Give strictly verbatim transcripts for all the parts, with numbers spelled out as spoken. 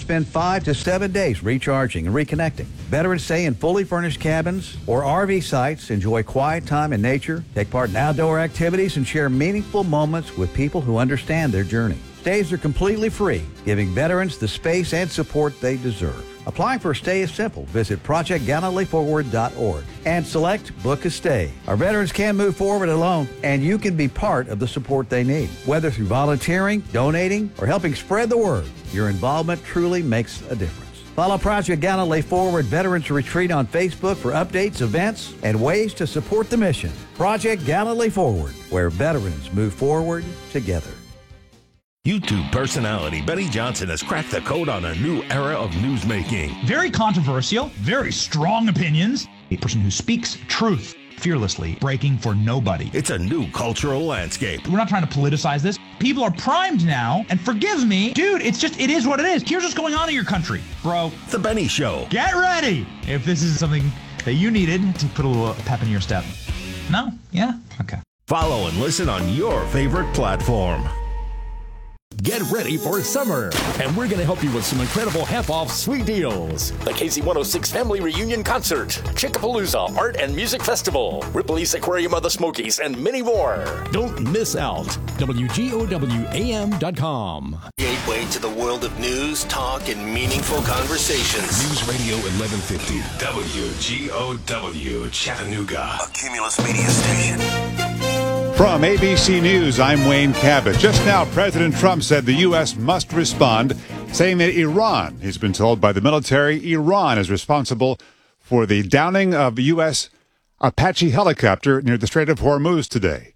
spend five to seven days recharging and reconnecting. Veterans stay in fully furnished cabins or R V sites, enjoy quiet time in nature, take part in outdoor activities, and share meaningful moments with people who understand their journey. Stays are completely free, giving veterans the space and support they deserve. Applying for a stay is simple. Visit project gallantly forward dot org and select Book a Stay. Our veterans can move forward alone, and you can be part of the support they need. Whether through volunteering, donating, or helping spread the word, your involvement truly makes a difference. Follow Project Gallantly Forward Veterans Retreat on Facebook for updates, events, and ways to support the mission. Project Gallantly Forward, where veterans move forward together. YouTube personality Benny Johnson has cracked the code on a new era of newsmaking. Very controversial, very strong opinions. A person who speaks truth fearlessly, breaking for nobody. It's a new cultural landscape. We're not trying to politicize this. People are primed now, and forgive me, dude, it's just, it is what it is. Here's what's going on in your country, bro. The Benny Show. Get ready if this is something that you needed to put a little pep in your step. No? Yeah? Okay. Follow and listen on your favorite platform. Get ready for summer, and we're going to help you with some incredible half-off sweet deals. The K Z one oh six Family Reunion Concert, Chickapalooza Art and Music Festival, Ripley's Aquarium of the Smokies, and many more. Don't miss out. W G O W A M dot com. Gateway to the world of news, talk, and meaningful conversations. News Radio eleven fifty, W G O W, Chattanooga. A Cumulus Media Station. From A B C News, I'm Wayne Cabot. Just now, President Trump said the U S must respond, saying that Iran, he's been told by the military, Iran is responsible for the downing of a U S Apache helicopter near the Strait of Hormuz today.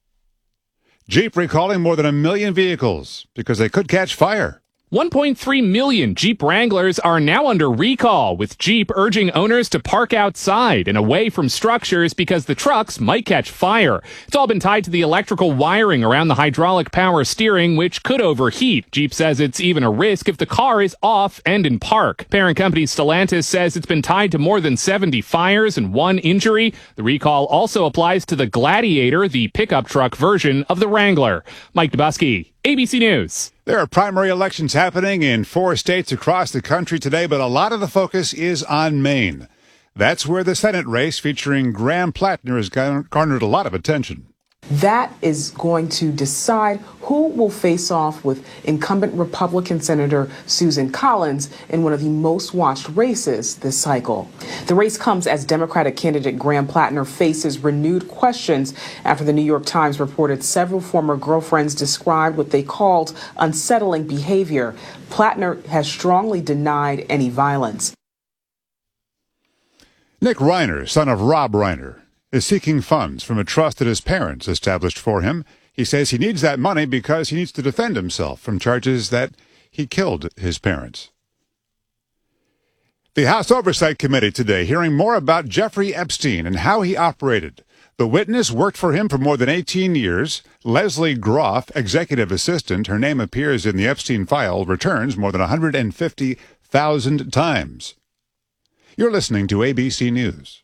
Jeep recalling more than a million vehicles because they could catch fire. one point three million Jeep Wranglers are now under recall, with Jeep urging owners to park outside and away from structures because the trucks might catch fire. It's all been tied to the electrical wiring around the hydraulic power steering, which could overheat. Jeep says it's even a risk if the car is off and in park. Parent company Stellantis says it's been tied to more than seventy fires and one injury. The recall also applies to the Gladiator, the pickup truck version of the Wrangler. Mike Dubusky, A B C News. There are primary elections happening in four states across the country today, but a lot of the focus is on Maine. That's where the Senate race featuring Graham Plattner has garnered a lot of attention. That is going to decide who will face off with incumbent Republican Senator Susan Collins in one of the most watched races this cycle. The race comes as Democratic candidate Graham Plattner faces renewed questions after the New York Times reported several former girlfriends described what they called unsettling behavior. Plattner has strongly denied any violence. Nick Reiner, son of Rob Reiner, is seeking funds from a trust that his parents established for him. He says he needs that money because he needs to defend himself from charges that he killed his parents. The House Oversight Committee today hearing more about Jeffrey Epstein and how he operated. The witness worked for him for more than eighteen years. Leslie Groff, executive assistant, her name appears in the Epstein file, returns more than one hundred fifty thousand times. You're listening to A B C News.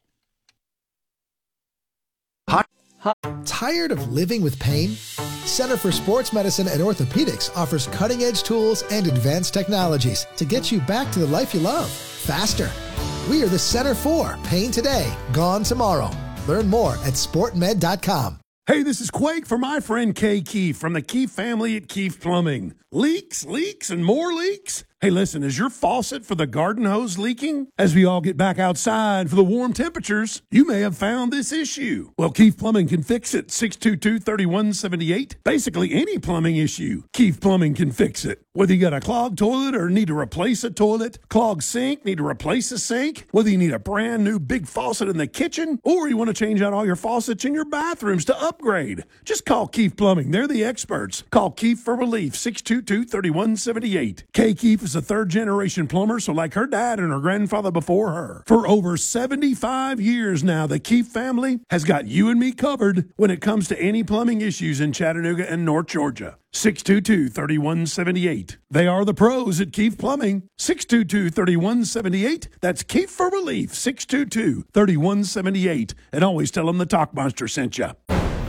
Tired of living with pain? Center for Sports Medicine and Orthopedics offers cutting-edge tools and advanced technologies to get you back to the life you love, faster. We are the Center for Pain Today, Gone Tomorrow. Learn more at sport med dot com. Hey, this is Quake for my friend Kay Keefe from the Keefe family at Keefe Plumbing. Leaks, leaks, and more leaks? Hey, listen, is your faucet for the garden hose leaking? As we all get back outside for the warm temperatures, you may have found this issue. Well, Keefe Plumbing can fix it. six two two, three one seven eight. Basically, any plumbing issue, Keefe Plumbing can fix it. Whether you got a clogged toilet or need to replace a toilet, clogged sink, need to replace a sink, whether you need a brand new big faucet in the kitchen, or you want to change out all your faucets in your bathrooms to upgrade, just call Keefe Plumbing. They're the experts. Call Keefe for relief, six two two, three one seven eight. Kay Keefe is a third-generation plumber, so like her dad and her grandfather before her. For over seventy-five years now, the Keefe family has got you and me covered when it comes to any plumbing issues in Chattanooga and North Georgia. six two two, three one seven eight. They are the pros at Keefe Plumbing. six two two, three one seven eight. That's Keefe for relief, six two two, three one seven eight. And always tell them the Talk Monster sent you.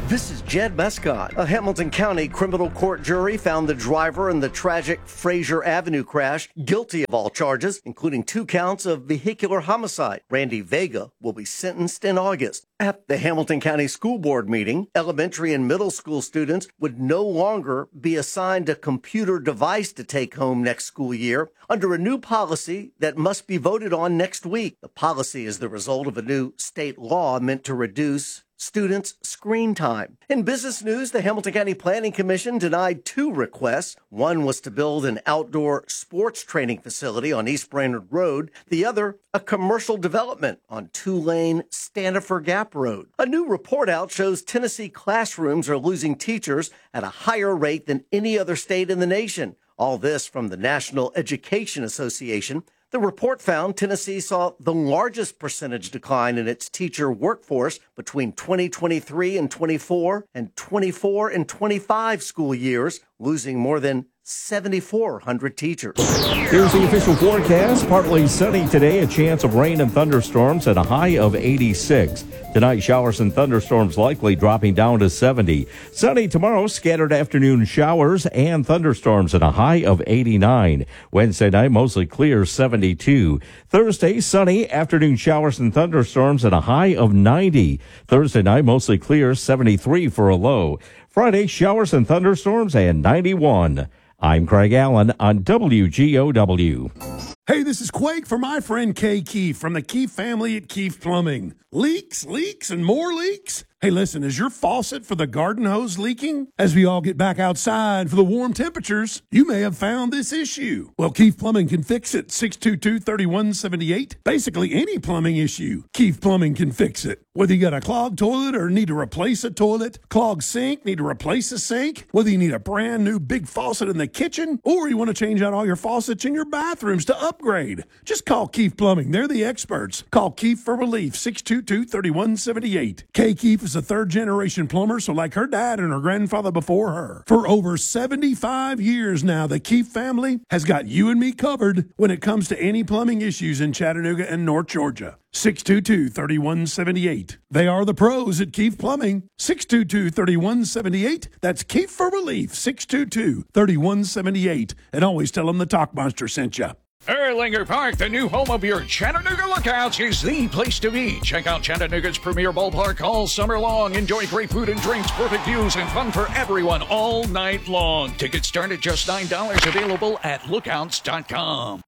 This is Jed Mescott. A Hamilton County criminal court jury found the driver in the tragic Fraser Avenue crash guilty of all charges, including two counts of vehicular homicide. Randy Vega will be sentenced in August. At the Hamilton County School Board meeting, elementary and middle school students would no longer be assigned a computer device to take home next school year under a new policy that must be voted on next week. The policy is the result of a new state law meant to reduce students' screen time. In business news, the Hamilton County Planning Commission denied two requests. One was to build an outdoor sports training facility on East Brainerd Road. The other, a commercial development on two-lane Stanifer Gap Road. A new report out shows Tennessee classrooms are losing teachers at a higher rate than any other state in the nation. All this from the National Education Association. The report found Tennessee saw the largest percentage decline in its teacher workforce between twenty twenty-three and twenty-four and twenty-four and twenty-five school years, losing more than seven thousand four hundred teachers. Here's the official forecast. Partly sunny today, a chance of rain and thunderstorms at a high of eighty-six. Tonight, showers and thunderstorms likely dropping down to seventy. Sunny tomorrow, scattered afternoon showers and thunderstorms at a high of eighty-nine. Wednesday night, mostly clear, seventy-two. Thursday, sunny, afternoon showers and thunderstorms at a high of ninety. Thursday night, mostly clear, seventy-three for a low. Friday, showers and thunderstorms and ninety-one. I'm Craig Allen on W G O W. Hey, this is Quake for my friend Kay Keefe from the Keefe family at Keefe Plumbing. Leaks, leaks, and more leaks? Hey, listen, is your faucet for the garden hose leaking? As we all get back outside for the warm temperatures, you may have found this issue. Well, Keefe Plumbing can fix it. six two two, three one seven eight. Basically, any plumbing issue, Keefe Plumbing can fix it. Whether you got a clogged toilet or need to replace a toilet, clogged sink, need to replace a sink, whether you need a brand new big faucet in the kitchen, or you want to change out all your faucets in your bathrooms to upgrade, just call Keefe Plumbing. They're the experts. Call Keefe for relief, six two two, three one seven eight. Kay Keefe is a third-generation plumber, so like her dad and her grandfather before her. For over seventy-five years now, the Keefe family has got you and me covered when it comes to any plumbing issues in Chattanooga and North Georgia. six two two, three one seven eight. They are the pros at Keefe Plumbing. six two two, three one seven eight. That's Keefe for relief, six two two, three one seven eight. And always tell them the Talk Monster sent you. Erlanger Park, the new home of your Chattanooga Lookouts, is the place to be. Check out Chattanooga's premier ballpark all summer long. Enjoy great food and drinks, perfect views, and fun for everyone all night long. Tickets start at just nine dollars, available at lookouts dot com.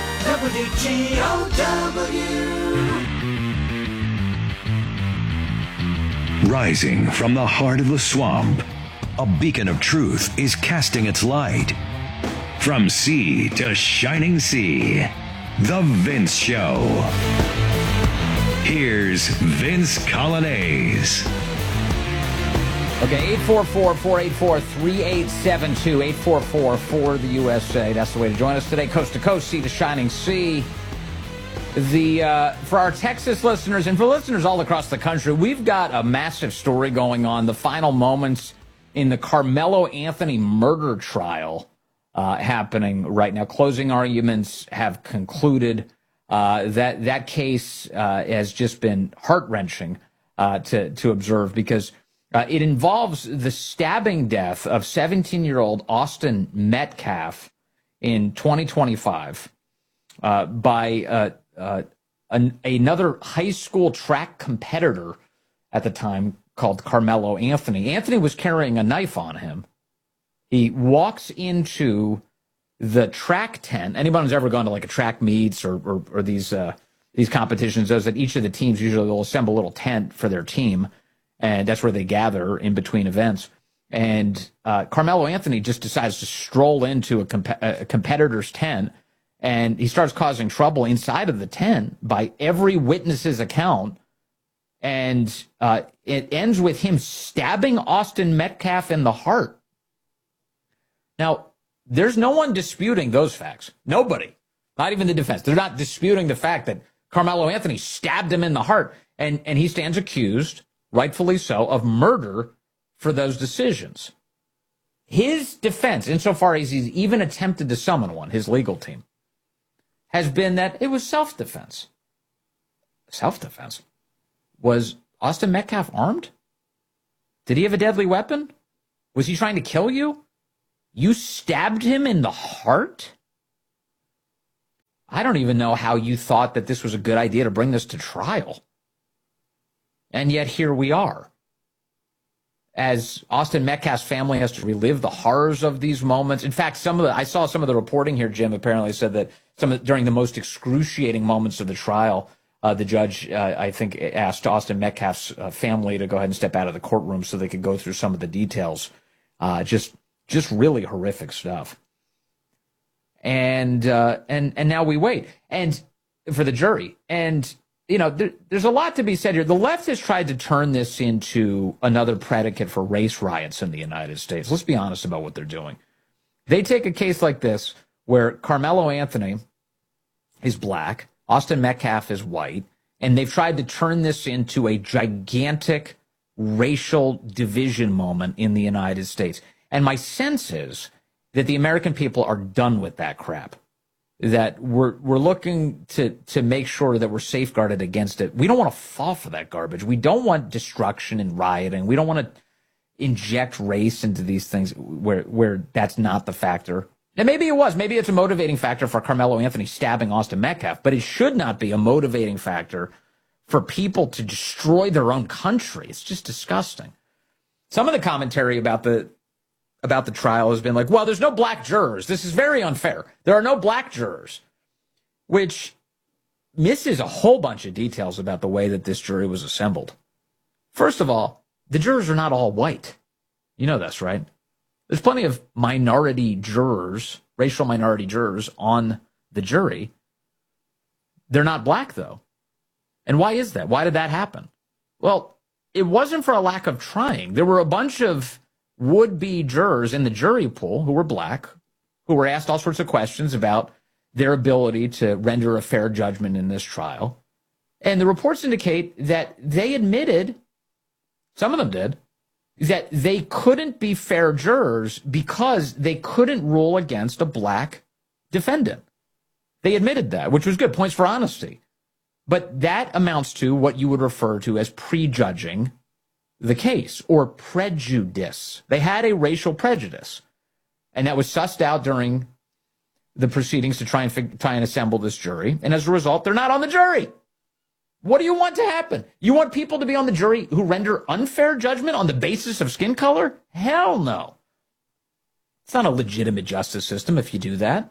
W G O W. Rising from the heart of the swamp, a beacon of truth is casting its light. From sea to shining sea, The Vince Show. Here's Vince Colonnese. Okay, eight four four, four eight four, three eight seven two, eight four four, four the U S A. That's the way to join us today, coast to coast, sea to shining sea. The uh, for our Texas listeners and for listeners all across the country, we've got a massive story going on, the final moments in the Carmelo Anthony murder trial. Uh, happening right now. Closing arguments have concluded. Uh, that that case uh, has just been heart-wrenching uh, to to observe because uh, it involves the stabbing death of seventeen-year-old Austin Metcalf in twenty twenty-five uh, by uh, uh, an, another high school track competitor at the time called Carmelo Anthony. Anthony was carrying a knife on him. He walks into the track tent. Anyone who's ever gone to like a track meets or or, or these uh, these competitions knows that each of the teams usually will assemble a little tent for their team, and that's where they gather in between events. And uh, Carmelo Anthony just decides to stroll into a, comp- a competitor's tent, and he starts causing trouble inside of the tent by every witness's account. And uh, it ends with him stabbing Austin Metcalf in the heart. Now, there's no one disputing those facts. Nobody. Not even the defense. They're not disputing the fact that Carmelo Anthony stabbed him in the heart. And, and he stands accused, rightfully so, of murder for those decisions. His defense, insofar as he's even attempted to summon one, his legal team, has been that it was self-defense. Self-defense? Was Austin Metcalf armed? Did he have a deadly weapon? Was he trying to kill you? You stabbed him in the heart? I don't even know how you thought that this was a good idea to bring this to trial. And yet here we are. As Austin Metcalf's family has to relive the horrors of these moments. In fact, some of the, I saw some of the reporting here, Jim, apparently said that some of, during the most excruciating moments of the trial, uh, the judge, uh, I think, asked Austin Metcalf's uh, family to go ahead and step out of the courtroom so they could go through some of the details. Uh, just, just really horrific stuff. And, uh, and, and now we wait and for the jury. And, you know, there, there's a lot to be said here. The left has tried to turn this into another predicate for race riots in the United States. Let's be honest about what they're doing. They take a case like this where Carmelo Anthony is black, Austin Metcalf is white, and they've tried to turn this into a gigantic racial division moment in the United States. And my sense is that the American people are done with that crap. That we're we're looking to to make sure that we're safeguarded against it. We don't want to fall for that garbage. We don't want destruction and rioting. We don't want to inject race into these things where where that's not the factor. And maybe it was. Maybe it's a motivating factor for Carmelo Anthony stabbing Austin Metcalf, but it should not be a motivating factor for people to destroy their own country. It's just disgusting. Some of the commentary about the about the trial has been like, well, there's no black jurors. This is very unfair. There are no black jurors, which misses a whole bunch of details about the way that this jury was assembled. First of all, the jurors are not all white. You know this, right? There's plenty of minority jurors, racial minority jurors on the jury. They're not black, though. And why is that? Why did that happen? Well, it wasn't for a lack of trying. There were a bunch of would-be jurors in the jury pool who were black, who were asked all sorts of questions about their ability to render a fair judgment in this trial. And the reports indicate that they admitted, some of them did, that they couldn't be fair jurors because they couldn't rule against a black defendant. They admitted that, which was good, points for honesty. But that amounts to what you would refer to as prejudging the case, or prejudice. They had a racial prejudice, and that was sussed out during the proceedings to try and fig- try and assemble this jury. And as a result, they're not on the jury. What do you want to happen? You want people to be on the jury who render unfair judgment on the basis of skin color? Hell no. It's not a legitimate justice system if you do that.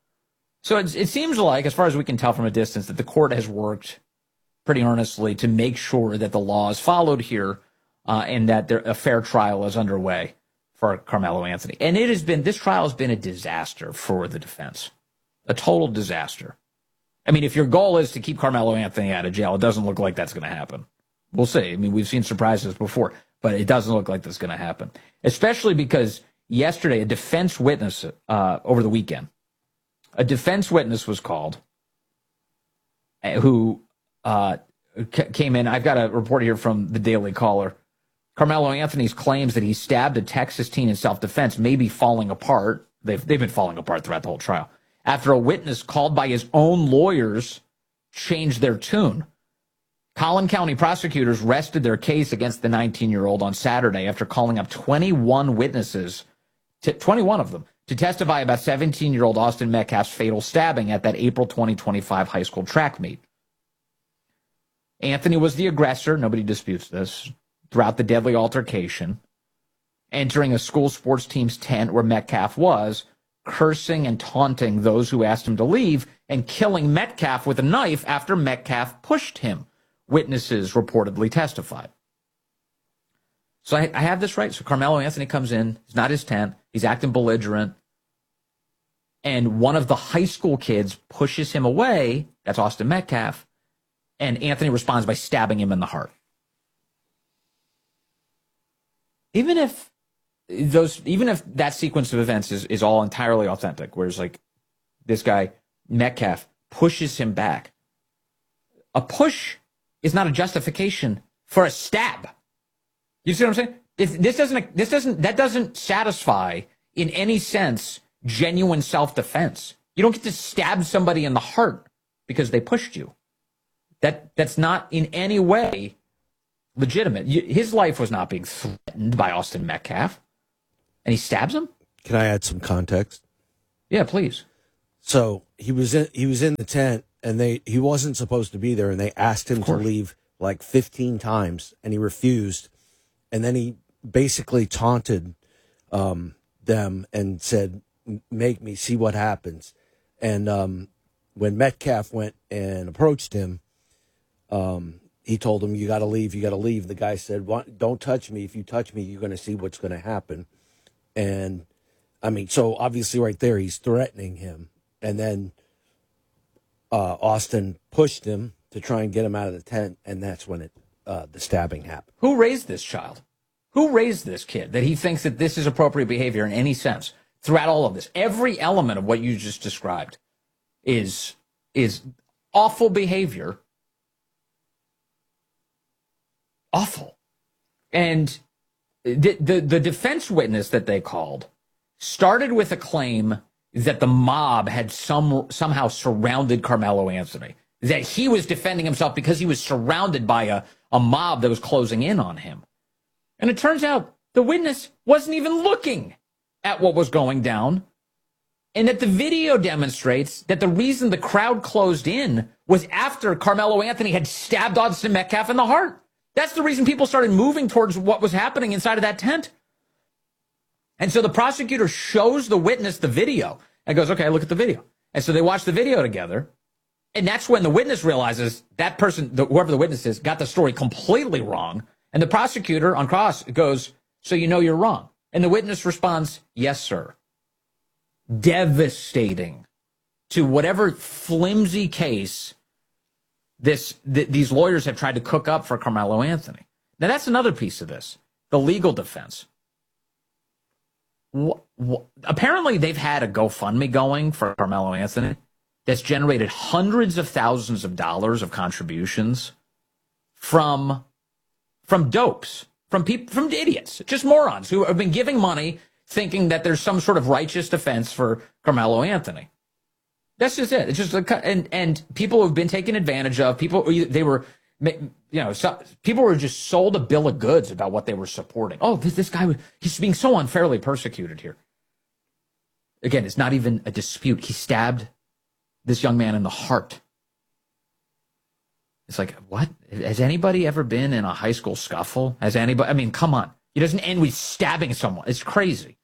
So it, it seems like, as far as we can tell from a distance, that the court has worked pretty earnestly to make sure that the law is followed here, uh, and that there, a fair trial is underway for Carmelo Anthony. And it has been, this trial has been a disaster for the defense. A total disaster. I mean, if your goal is to keep Carmelo Anthony out of jail, it doesn't look like that's going to happen. We'll see. I mean, we've seen surprises before, but it doesn't look like that's going to happen. Especially because yesterday, a defense witness, uh, over the weekend, a defense witness was called who uh, c- came in. I've got a report here from the Daily Caller. Carmelo Anthony's claims that he stabbed a Texas teen in self-defense may be falling apart. They've, they've been falling apart throughout the whole trial, after a witness called by his own lawyers changed their tune. Collin County prosecutors rested their case against the nineteen-year-old on Saturday after calling up twenty-one witnesses, to, twenty-one of them, to testify about seventeen-year-old Austin Metcalf's fatal stabbing at that April twenty twenty-five high school track meet. Anthony was the aggressor, nobody disputes this, throughout the deadly altercation, entering a school sports team's tent where Metcalf was, cursing and taunting those who asked him to leave, and killing Metcalf with a knife after Metcalf pushed him, witnesses reportedly testified. So I, I have this right. So Carmelo Anthony comes in. It's not his tent. He's acting belligerent. And one of the high school kids pushes him away. That's Austin Metcalf. And Anthony responds by stabbing him in the heart. Even if those, even if that sequence of events is, is all entirely authentic, where it's like this guy, Metcalf, pushes him back, a push is not a justification for a stab. You see what I'm saying? If this doesn't, this doesn't, that doesn't satisfy in any sense genuine self-defense. You don't get to stab somebody in the heart because they pushed you. That that's not in any way legitimate. His life was not being threatened by Austin Metcalf, and he stabs him. Can I add some context? Yeah, please. So he was in he was in the tent, and they he wasn't supposed to be there, and they asked him to leave like fifteen times, and he refused, and then he basically taunted um, them and said, "Make me see what happens." And um, when Metcalf went and approached him, um, he told him, "You got to leave. You got to leave." The guy said, "Don't touch me. If you touch me, you're going to see what's going to happen." And I mean, so obviously, right there, he's threatening him. And then uh, Austin pushed him to try and get him out of the tent, and that's when it uh, the stabbing happened. Who raised this child? Who raised this kid that he thinks that this is appropriate behavior in any sense throughout all of this? Every element of what you just described is is awful behavior. Awful. And the, the, the defense witness that they called started with a claim that the mob had some somehow surrounded Carmelo Anthony, that he was defending himself because he was surrounded by a, a mob that was closing in on him. And it turns out the witness wasn't even looking at what was going down, and that the video demonstrates that the reason the crowd closed in was after Carmelo Anthony had stabbed Austin Metcalf in the heart. That's the reason people started moving towards what was happening inside of that tent. And so the prosecutor shows the witness the video and goes, okay, look at the video. And so they watch the video together. And that's when the witness realizes that person, the, whoever the witness is, got the story completely wrong. And the prosecutor on cross goes, so you know you're wrong. And the witness responds, yes, sir. Devastating to whatever flimsy case this th- these lawyers have tried to cook up for Carmelo Anthony. Now, that's another piece of this, the legal defense. Wh- wh- apparently, they've had a GoFundMe going for Carmelo Anthony that's generated hundreds of thousands of dollars of contributions from, from dopes, from people, from idiots, just morons who have been giving money thinking that there's some sort of righteous defense for Carmelo Anthony. That's just it. It's just a, and and people have been taken advantage of. People they were, you know, so, people were just sold a bill of goods about what they were supporting. Oh, this, this guy, he's being so unfairly persecuted here. Again, it's not even a dispute. He stabbed this young man in the heart. It's like, what? Has anybody ever been in a high school scuffle? Has anybody? I mean, come on. It doesn't end with stabbing someone. It's crazy.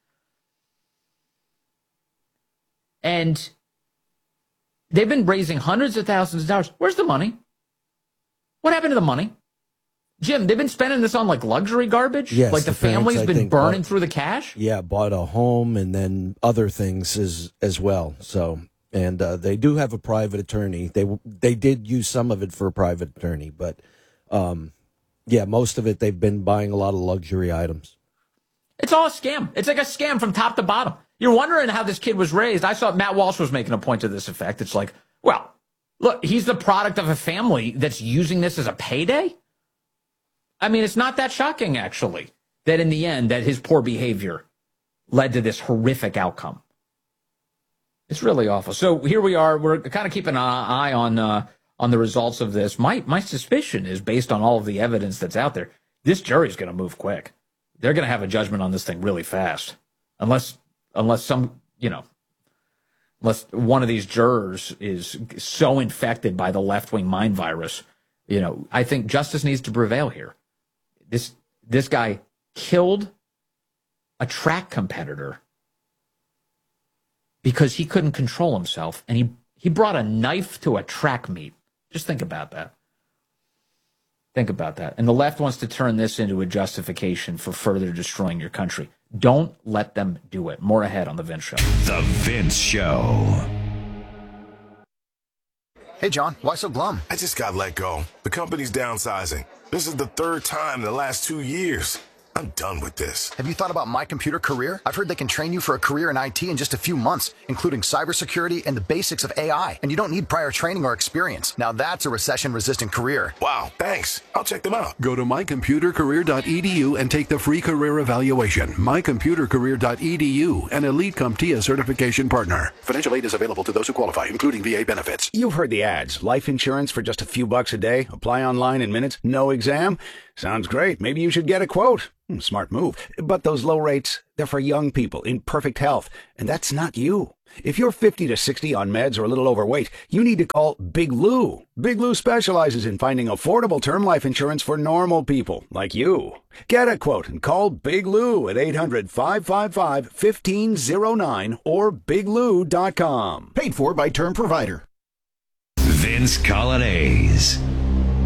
And they've been raising hundreds of thousands of dollars. Where's the money? What happened to the money? Jim, they've been spending this on like luxury garbage? Yes, like the, the parents, family's I been think, burning bought, through the cash? Yeah, bought a home and then other things as as well. So, and uh, they do have a private attorney. They they did use some of it for a private attorney, but um, yeah, most of it they've been buying a lot of luxury items. It's all a scam. It's like a scam from top to bottom. You're wondering how this kid was raised. I saw Matt Walsh was making a point to this effect. It's like, well, look, he's the product of a family that's using this as a payday. I mean, it's not that shocking, actually, that in the end, that his poor behavior led to this horrific outcome. It's really awful. So here we are. We're kind of keeping an eye on uh, on the results of this. My my suspicion is, based on all of the evidence that's out there, this jury's going to move quick. They're going to have a judgment on this thing really fast, unless unless some, you know, unless one of these jurors is so infected by the left-wing mind virus. You know, I think justice needs to prevail here. This this guy killed a track competitor because he couldn't control himself, and he, he brought a knife to a track meet. Just think about that. Think about that. And the left wants to turn this into a justification for further destroying your country. Don't let them do it. More ahead on The Vince Show. The Vince Show. Hey, John, why so glum? I just got let go. The company's downsizing. This is the third time in the last two years. I'm done with this. Have you thought about My Computer Career? I've heard they can train you for a career in I T in just a few months, including cybersecurity and the basics of A I. And you don't need prior training or experience. Now that's a recession-resistant career. Wow, thanks. I'll check them out. Go to my computer career dot e d u and take the free career evaluation. my computer career dot e d u, an Elite CompTIA certification partner. Financial aid is available to those who qualify, including V A benefits. You've heard the ads. Life insurance for just a few bucks a day. Apply online in minutes. No exam. Sounds great. Maybe you should get a quote. Hmm, smart move. But those low rates, they're for young people in perfect health, and that's not you. If you're fifty to sixty on meds or a little overweight, you need to call Big Lou. Big Lou specializes in finding affordable term life insurance for normal people like you. Get a quote and call Big Lou at eight hundred, five five five, one five zero nine or big lou dot com. Paid for by Term Provider. Vince Coglianese.